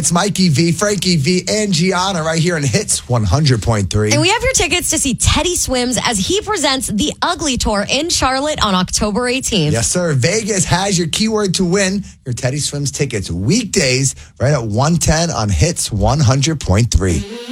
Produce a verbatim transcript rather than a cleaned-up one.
It's Mikey V, Frankie V, and Gianna right here in Hits one hundred point three. And we have your tickets to see Teddy Swims as he presents the Ugly Tour in Charlotte on October eighteenth. Yes, sir. Vegas has your keyword to win your Teddy Swims tickets weekdays right at one ten on Hits one hundred point three.